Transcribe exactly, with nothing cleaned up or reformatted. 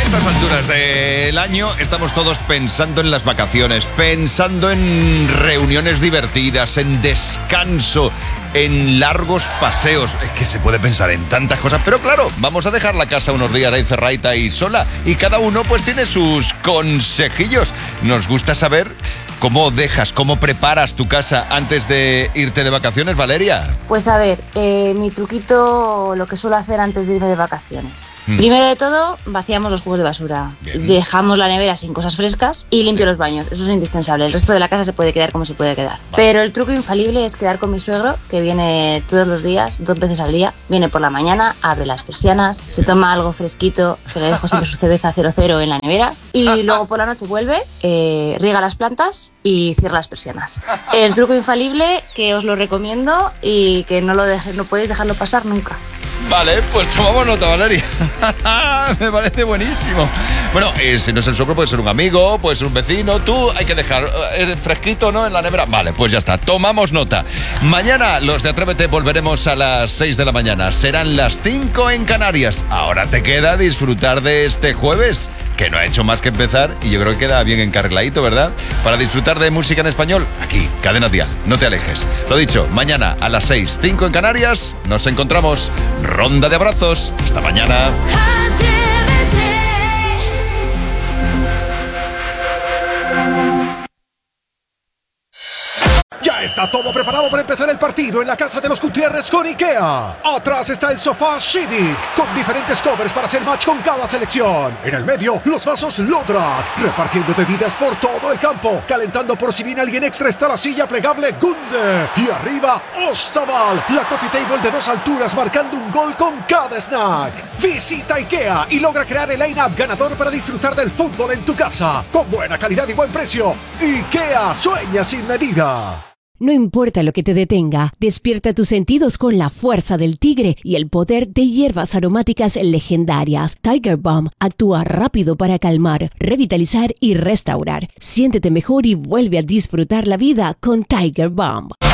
estas alturas del año estamos todos pensando en las vacaciones, pensando en reuniones divertidas, en descanso, en largos paseos. Es que se puede pensar en tantas cosas, pero claro, vamos a dejar la casa unos días ahí cerradita y sola, y cada uno pues tiene sus consejillos. Nos gusta saber cómo dejas, cómo preparas tu casa antes de irte de vacaciones, Valeria. Pues a ver, eh, mi truquito, lo que suelo hacer antes de irme de vacaciones. Mm. Primero de todo, vaciamos los cubos de basura. Bien. Dejamos la nevera sin cosas frescas y limpio los baños. Eso es indispensable. El resto de la casa se puede quedar como se puede quedar. Vale. Pero el truco infalible es quedar con mi suegro, que viene todos los días, dos veces al día. Viene por la mañana, abre las persianas, se toma algo fresquito, que le dejo siempre su cerveza cero cero en la nevera, y luego por la noche vuelve, eh, riega las plantas y cierra las persianas. El truco infalible, que os lo recomiendo y que no lo deje, no podéis dejarlo pasar nunca. Vale, pues tomamos nota, Valeria. Me parece buenísimo. Bueno, eh, si no es el suegro, puede ser un amigo, puede ser un vecino. Tú hay que dejar eh, fresquito, ¿no?, en la nevera. Vale, pues ya está, tomamos nota. Mañana los de Atrévete volveremos a las seis de la mañana. Serán las cinco en Canarias. Ahora te queda disfrutar de este jueves, que no ha hecho más que empezar y yo creo que queda bien encarriladito, ¿verdad? Para disfrutar de música en español, aquí, Cadena Dial. No te alejes. Lo dicho, mañana a las seis, cinco en Canarias, nos encontramos. Ronda de abrazos. Hasta mañana. Ya está todo preparado para empezar el partido en la casa de los Gutiérrez con IKEA. Atrás está el sofá Civic, con diferentes covers para hacer match con cada selección. En el medio, los vasos Lodrat, repartiendo bebidas por todo el campo. Calentando por si viene alguien extra está la silla plegable Gunde. Y arriba, Ostaval, la coffee table de dos alturas marcando un gol con cada snack. Visita IKEA y logra crear el line-up ganador para disfrutar del fútbol en tu casa. Con buena calidad y buen precio. IKEA, sueña sin medida. No importa lo que te detenga, despierta tus sentidos con la fuerza del tigre y el poder de hierbas aromáticas legendarias. Tiger Balm actúa rápido para calmar, revitalizar y restaurar. Siéntete mejor y vuelve a disfrutar la vida con Tiger Balm.